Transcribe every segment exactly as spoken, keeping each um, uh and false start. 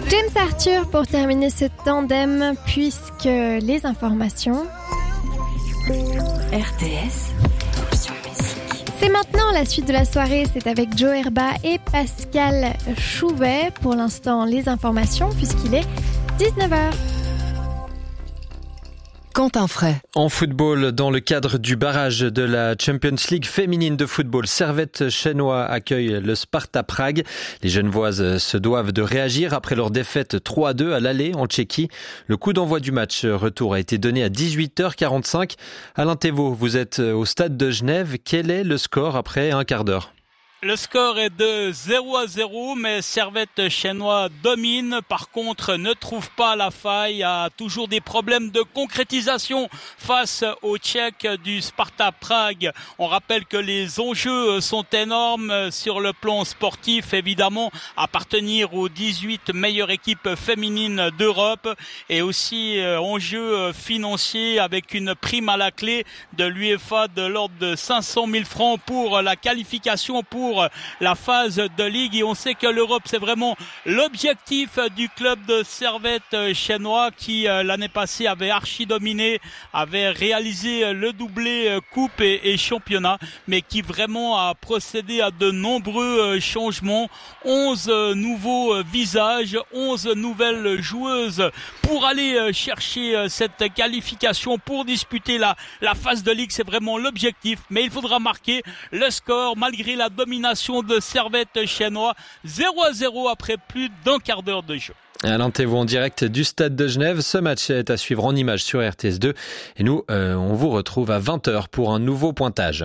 James Arthur pour terminer ce tandem, puisque les informations... R T S, option musique. C'est maintenant la suite de la soirée, c'est avec Joe Herba et Pascal Chouvet. Pour l'instant, les informations, puisqu'il est dix-neuf heures. Quentin Fray. En football, dans le cadre du barrage de la Champions League féminine de football, Servette Chenois accueille le Sparta Prague. Les Genevoises se doivent de réagir après leur défaite trois à deux à l'aller en Tchéquie. Le coup d'envoi du match retour a été donné à dix-huit heures quarante-cinq. Alain Thévault, vous êtes au stade de Genève. Quel est le score après un quart d'heure ? Le score est de zéro à zéro, mais Servette Chenois domine. Par contre, ne trouve pas la faille, a toujours des problèmes de concrétisation face aux Tchèques du Sparta Prague. On rappelle que les enjeux sont énormes sur le plan sportif, évidemment, appartenir aux dix-huit meilleures équipes féminines d'Europe, et aussi enjeux financiers avec une prime à la clé de l'UEFA de l'ordre de cinq cent mille francs pour la qualification pour la phase de ligue. Et on sait que l'Europe, c'est vraiment l'objectif du club de Servette Chenois qui l'année passée avait archi dominé, avait réalisé le doublé coupe et, et championnat, mais qui vraiment a procédé à de nombreux changements. onze nouveaux visages, onze nouvelles joueuses pour aller chercher cette qualification, pour disputer la, la phase de ligue. C'est vraiment l'objectif, mais il faudra marquer le score malgré la domination de Servette Chenois. zéro à zéro après plus d'un quart d'heure de jeu. Alain Thévault en direct du stade de Genève. Ce match est à suivre en images sur R T S deux. Et nous, euh, on vous retrouve à vingt heures pour un nouveau pointage.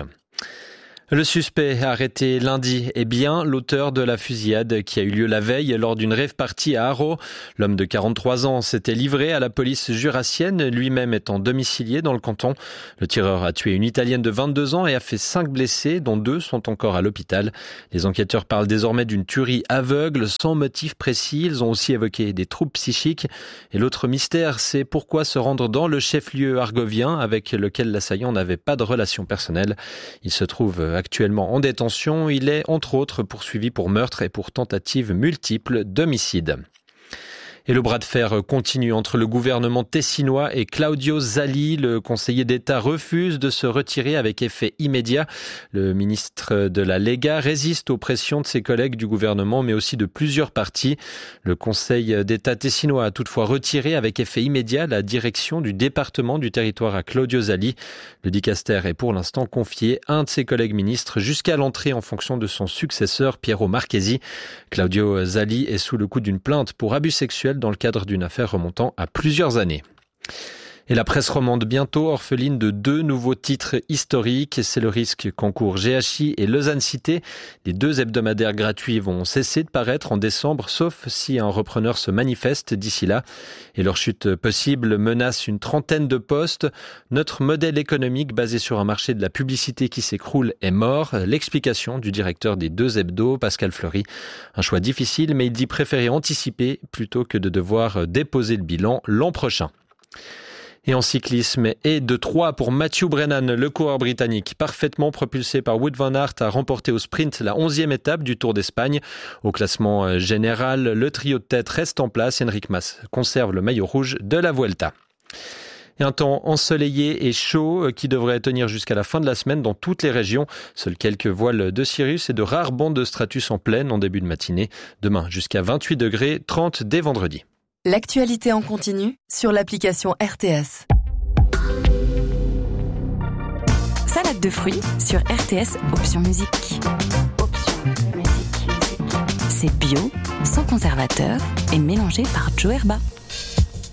Le suspect arrêté lundi est bien l'auteur de la fusillade qui a eu lieu la veille lors d'une rave party à Haro. L'homme de quarante-trois ans s'était livré à la police jurassienne, lui-même étant domicilié dans le canton. Le tireur a tué une Italienne de vingt-deux ans et a fait cinq blessés, dont deux sont encore à l'hôpital. Les enquêteurs parlent désormais d'une tuerie aveugle sans motif précis. Ils ont aussi évoqué des troubles psychiques. Et l'autre mystère, c'est pourquoi se rendre dans le chef-lieu argovien avec lequel l'assaillant n'avait pas de relation personnelle. Il se trouve actuellement en détention. Il est entre autres poursuivi pour meurtre et pour tentative multiple d'homicide. Et le bras de fer continue entre le gouvernement tessinois et Claudio Zali. Le conseiller d'État refuse de se retirer avec effet immédiat. Le ministre de la Lega résiste aux pressions de ses collègues du gouvernement, mais aussi de plusieurs partis. Le conseil d'État tessinois a toutefois retiré avec effet immédiat la direction du département du territoire à Claudio Zali. Le dicaster est pour l'instant confié à un de ses collègues ministres jusqu'à l'entrée en fonction de son successeur Piero Marchesi. Claudio Zali est sous le coup d'une plainte pour abus sexuels dans le cadre d'une affaire remontant à plusieurs années. Et la presse romande bientôt orpheline de deux nouveaux titres historiques. C'est le risque qu'encourent G H I et Lausanne Cité. Les deux hebdomadaires gratuits vont cesser de paraître en décembre, sauf si un repreneur se manifeste d'ici là. Et leur chute possible menace une trentaine de postes. Notre modèle économique basé sur un marché de la publicité qui s'écroule est mort. L'explication du directeur des deux hebdos, Pascal Fleury. Un choix difficile, mais il dit préférer anticiper plutôt que de devoir déposer le bilan l'an prochain. Et en cyclisme, et de trois pour Matthew Brennan, le coureur britannique, parfaitement propulsé par Wout van Aert, a remporté au sprint la onzième étape du Tour d'Espagne. Au classement général, le trio de tête reste en place. Enric Mas conserve le maillot rouge de la Vuelta. Et un temps ensoleillé et chaud qui devrait tenir jusqu'à la fin de la semaine dans toutes les régions. Seuls quelques voiles de cirrus et de rares bandes de stratus en pleine en début de matinée. Demain, jusqu'à vingt-huit degrés, trente dès vendredi. L'actualité en continu sur l'application R T S. Salade de fruits sur R T S, option musique. Option musique. C'est bio, sans conservateur et mélangé par Joe Herba.